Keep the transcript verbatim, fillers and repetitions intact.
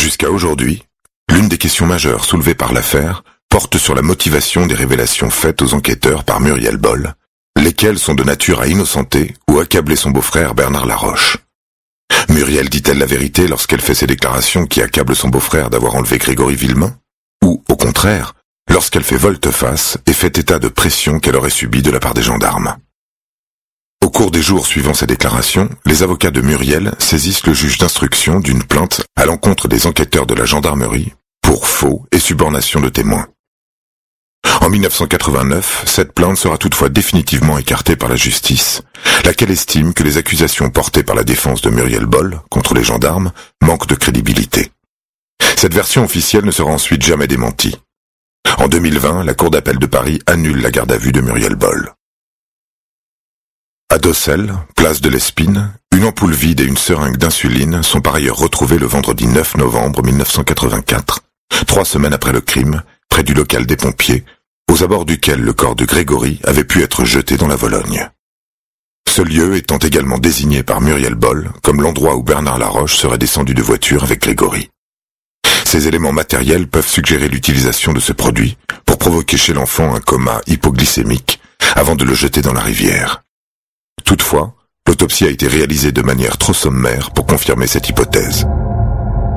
Jusqu'à aujourd'hui, l'une des questions majeures soulevées par l'affaire porte sur la motivation des révélations faites aux enquêteurs par Muriel Boll, lesquelles sont de nature à innocenter ou accabler son beau-frère Bernard Laroche. Muriel dit-elle la vérité lorsqu'elle fait ses déclarations qui accablent son beau-frère d'avoir enlevé Grégory Villemain? Ou, au contraire, lorsqu'elle fait volte-face et fait état de pression qu'elle aurait subie de la part des gendarmes? Au cours des jours suivant ces déclarations, les avocats de Muriel saisissent le juge d'instruction d'une plainte à l'encontre des enquêteurs de la gendarmerie pour faux et subornation de témoins. En mille neuf cent quatre-vingt-neuf, cette plainte sera toutefois définitivement écartée par la justice, laquelle estime que les accusations portées par la défense de Muriel Boll contre les gendarmes manquent de crédibilité. Cette version officielle ne sera ensuite jamais démentie. En deux mille vingt, la Cour d'appel de Paris annule la garde à vue de Muriel Boll. À Docelles, place de l'Espine, une ampoule vide et une seringue d'insuline sont par ailleurs retrouvées le vendredi neuf novembre mille neuf cent quatre-vingt-quatre, trois semaines après le crime, près du local des pompiers, aux abords duquel le corps de Grégory avait pu être jeté dans la Vologne. Ce lieu étant également désigné par Muriel Boll comme l'endroit où Bernard Laroche serait descendu de voiture avec Grégory. Ces éléments matériels peuvent suggérer l'utilisation de ce produit pour provoquer chez l'enfant un coma hypoglycémique avant de le jeter dans la rivière. Toutefois, l'autopsie a été réalisée de manière trop sommaire pour confirmer cette hypothèse.